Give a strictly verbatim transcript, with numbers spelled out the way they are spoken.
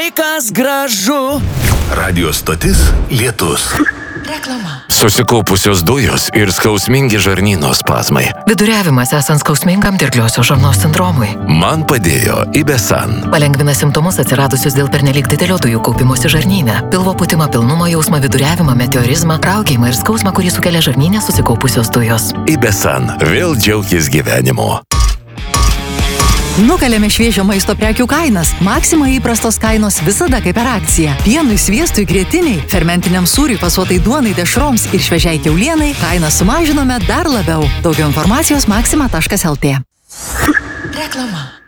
Kas gražu. Radio stotis Lietus. Reklama. Susikaupusios dujos ir skausmingi žarnyno spazmai. Viduriavimas esant skausmingam dirgliosios žarnos sindromui. Man padėjo Ibesan. Palengvina simptomus atsiradusius dėl pernelyg didelio dujų kaupimosi žarnyne. Pilvo pūtimą, pilnumo jausmą, viduriavimą, meteorizmą, raukėjimą ir skausmą, kurį sukelia žarnyne susikaupusios dujos. Ibesan. Vėl džiaukis gyvenimu. Nukalėme šviežio maisto prekių kainas. Maxima įprastos kainos visada kaip per akciją. Pienui, sviestui, grietiniai, fermentiniam sūriui, fasuotai duonai, dešroms ir šviežiai kiaulienai kainą sumažinome dar labiau. Daugiau informacijos maxima taškas lt. Reklama.